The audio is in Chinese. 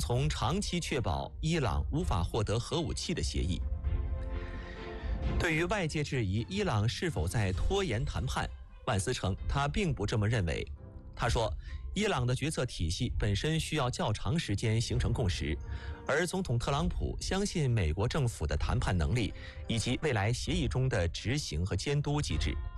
从长期确保伊朗无法获得核武器的协议。对于外界质疑伊朗是否在拖延谈判，万斯称他并不这么认为。他说，伊朗的决策体系本身需要较长时间形成共识，而总统特朗普相信美国政府的谈判能力以及未来协议中的执行和监督机制。